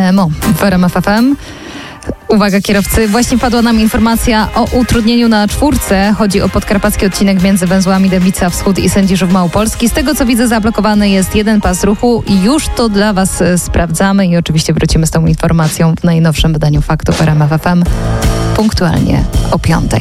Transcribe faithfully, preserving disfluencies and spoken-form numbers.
Emo w R M F F M. Uwaga kierowcy, właśnie padła nam informacja o utrudnieniu na czwórce. Chodzi o podkarpacki odcinek między węzłami Dębica Wschód i Sędziszów Małopolski. Z tego co widzę, zablokowany jest jeden pas ruchu i już to dla Was e, sprawdzamy i oczywiście wrócimy z tą informacją w najnowszym wydaniu Faktów R M F F M punktualnie o piątej.